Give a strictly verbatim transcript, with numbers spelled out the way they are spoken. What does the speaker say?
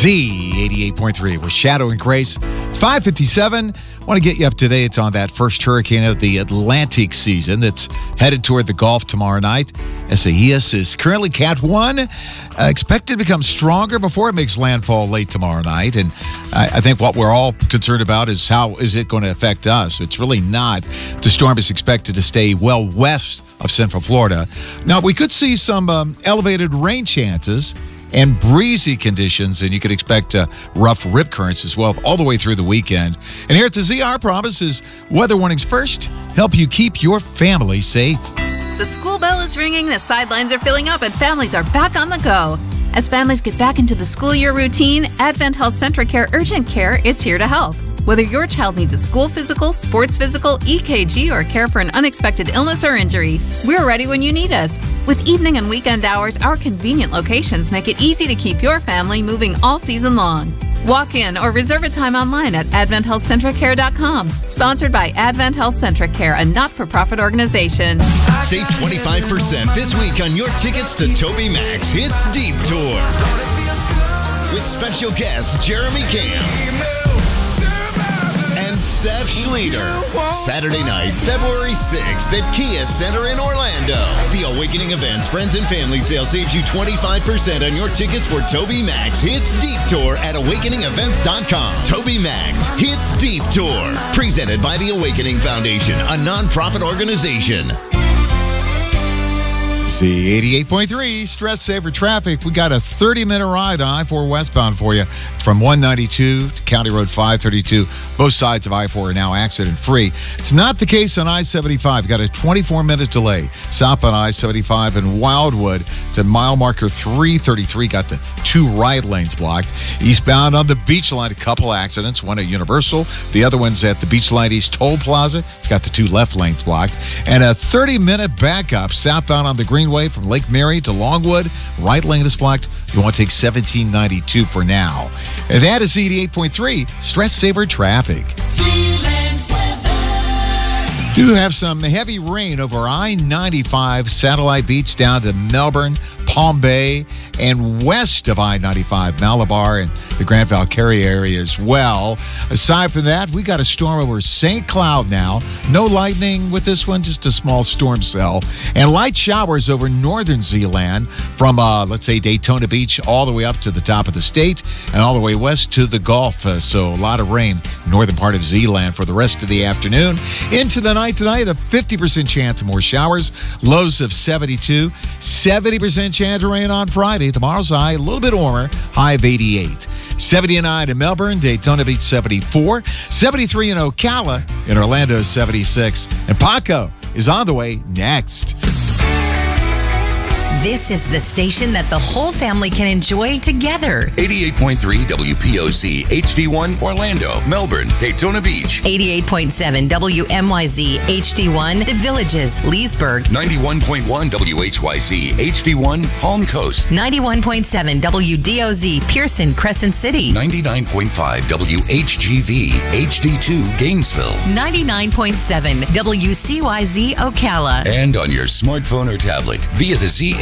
Z eighty-eight point three with Shadow and Grace. It's five fifty-seven. I want to get you up to date on that first hurricane of the Atlantic season that's headed toward the Gulf tomorrow night. Isaias is currently Cat one, uh, expected to become stronger before it makes landfall late tomorrow night. And I, I think what we're all concerned about is how is it going to affect us. It's really not. The storm is expected to stay well west of Central Florida. Now, we could see some um, elevated rain chances and breezy conditions, and you could expect uh, rough rip currents as well all the way through the weekend. And here at the Z, our promise is weather warnings first, help you keep your family safe. The school bell is ringing, the sidelines are filling up, and families are back on the go. As families get back into the school year routine, Advent Health Centric Care Urgent Care is here to help. Whether your child needs a school physical, sports physical, E K G, or care for an unexpected illness or injury, we're ready when you need us. With evening and weekend hours, our convenient locations make it easy to keep your family moving all season long. Walk in or reserve a time online at advent health centric care dot com. Sponsored by Advent Health Centric Care, a not-for-profit organization. Save twenty-five percent this week on your tickets to Toby Max Hits Deep Tour. With special guest Jeremy Camp and Seth Schleter. Saturday night, February sixth at Kia Center in Orlando. The Awakening Events Friends and Family Sale saves you twenty-five percent on your tickets for Toby Max Hits Deep Tour at awakening events dot com. Toby Max Hits Deep Tour. Presented by the Awakening Foundation, a non-profit organization. Z eighty-eight point three, stress saver traffic. We got a thirty minute ride on I four westbound for you. It's from one ninety-two to County Road five thirty-two. Both sides of I four are now accident free. It's not the case on I seventy-five. Got a twenty-four minute delay. South on I seventy-five in Wildwood. It's at mile marker three thirty-three. Got the two right lanes blocked. Eastbound on the Beach Line, a couple accidents. One at Universal. The other one's at the Beach Line East Toll Plaza. It's got the two left lanes blocked. And a thirty minute backup southbound on the Greenway from Lake Mary to Longwood. Right lane is blocked. You want to take seventeen ninety-two for now. And that is eighty-eight point three, stress saver traffic. Do have some heavy rain over I ninety-five, Satellite Beach down to Melbourne, Palm Bay, and west of I ninety-five, Malabar and the Grand Valkyrie area as well. Aside from that, we got a storm over Saint Cloud now. No lightning with this one, just a small storm cell. And light showers over northern Zealand from, uh, let's say, Daytona Beach all the way up to the top of the state and all the way west to the Gulf. Uh, so a lot of rain, northern part of Zealand for the rest of the afternoon. Into the night tonight, a fifty percent chance of more showers, lows of seventy-two, seventy percent chance of rain on Friday. Tomorrow's high, a little bit warmer, high of eighty-eight. seventy-nine in Melbourne, Daytona Beach seventy-four, seventy-three in Ocala, in Orlando seventy-six. And Paco is on the way next. This is the station that the whole family can enjoy together. eighty-eight point three W P O C H D one Orlando, Melbourne, Daytona Beach. eighty-eight point seven W M Y Z H D one The Villages, Leesburg. ninety-one point one W H Y Z H D one Palm Coast. ninety-one point seven W D O Z Pearson, Crescent City. ninety-nine point five W H G V H D two Gainesville. ninety-nine point seven W C Y Z Ocala. And on your smartphone or tablet via the Z